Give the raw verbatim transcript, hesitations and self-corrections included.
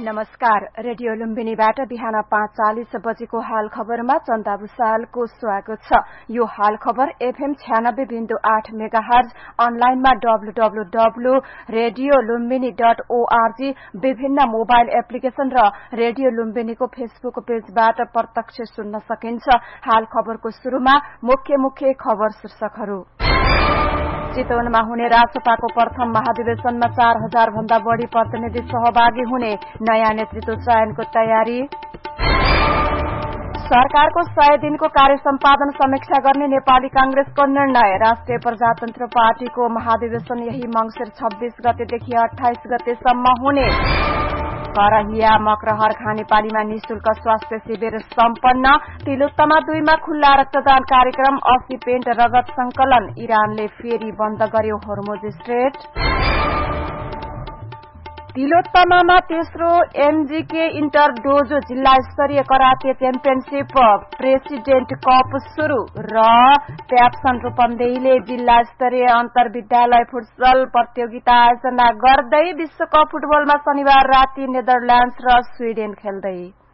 नमस्कार। रेडियो लुम्बिनीबाट बिहान पाँच चालिस बजेको हाल खबरमा चन्दा भुसालको स्वागत छ। यो हाल खबर एफएम छ्यानब्बे बिन्दु आठ मेगाहर्ज, अनलाइनमा W W W dot radio Lumbini dot ORG, विभिन्न मोबाइल एप्लिकेशन र रेडियो लुम्बिनीको फेसबुक पेजबाट प्रत्यक्ष सुन्न सकिन्छ। हाल खबरको शुरूमा मुख्य मुख्य खबर शीर्षकहरू। चितवनमा हुने राजसभाको प्रथम महाधिवेशनमा चार हजार भन्दा बढ़ी प्रतिनिधि सहभागी हुने, नयाँ नेतृत्व चयनको तयारी। सरकारको सय दिनको कार्य सम्पादन समीक्षा गर्ने नेपाली कांग्रेसको निर्णय। राष्ट्रिय प्रजातन्त्र पार्टीको महाधिवेशन यही मंसिर छब्बीस गतेदेखि अठाइस गतेसम्म हुने। करहिया मकरहर खानेपानीमा निशुल्क स्वास्थ्य शिविर सम्पन्न। तिलोत्तमा दुईमा खुल्ला रक्तदान कार्यक्रम। अस्सी पेन्ट रगत संकलन। इरानले फेरि बन्द गर्यो होर्मुज स्ट्रेट। तिलोत्तमामा तेस्रो एमजीके इन्टर डोजो जिल्ला स्तरीय कराते च्याम्पियनशीप प्रेसिडेन्ट कप शुरू र प्याप्सन रूपन्देहीले जिल्ला स्तरीय अन्तर विद्यालय फुटबल प्रतियोगिता आयोजना गर्दै। विश्वकप फुटबलमा शनिबार राति नेदरल्याण्ड्स र स्वीडेन खेल्दै।